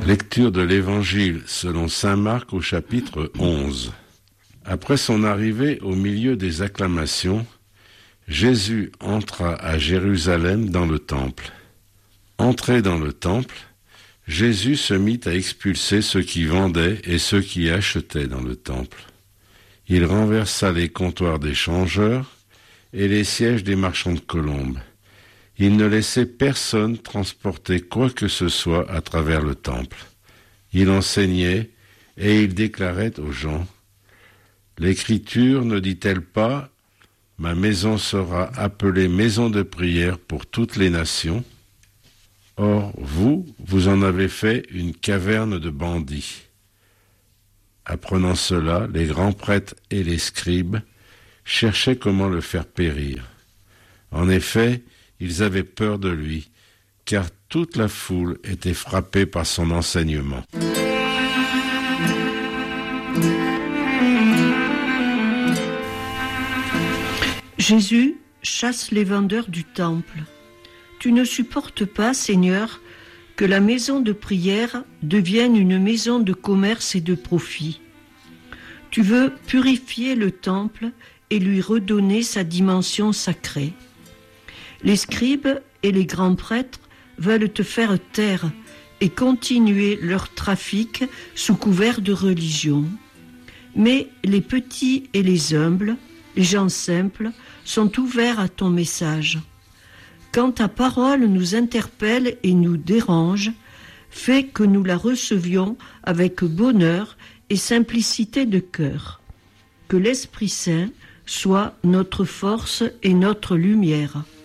Lecture de l'Évangile selon saint Marc au chapitre 11. Après son arrivée au milieu des acclamations, Jésus entra à Jérusalem dans le temple. Entré dans le temple, Jésus se mit à expulser ceux qui vendaient et ceux qui achetaient dans le temple. Il renversa les comptoirs des changeurs et les sièges des marchands de colombes. Il ne laissait personne transporter quoi que ce soit à travers le temple. Il enseignait et il déclarait aux gens : « L'Écriture ne dit-elle pas : Ma maison sera appelée maison de prière pour toutes les nations ? Or, vous en avez fait une caverne de bandits. » Apprenant cela, les grands prêtres et les scribes cherchaient comment le faire périr. En effet, ils avaient peur de lui, car toute la foule était frappée par son enseignement. Jésus chasse les vendeurs du temple. Tu ne supportes pas, Seigneur, que la maison de prière devienne une maison de commerce et de profit. Tu veux purifier le temple et lui redonner sa dimension sacrée. Les scribes et les grands prêtres veulent te faire taire et continuer leur trafic sous couvert de religion. Mais les petits et les humbles, les gens simples, sont ouverts à ton message. Quand ta parole nous interpelle et nous dérange, fais que nous la recevions avec bonheur et simplicité de cœur. Que l'Esprit Saint soit notre force et notre lumière.